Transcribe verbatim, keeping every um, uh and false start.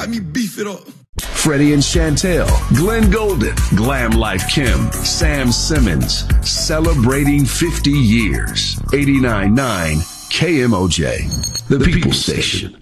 Watch me beef it up. Freddie and Chantel, Glenn Golden, Glam Life Kim, Sam Simmons, celebrating fifty years. eighty-nine point nine K M O J, the People Station.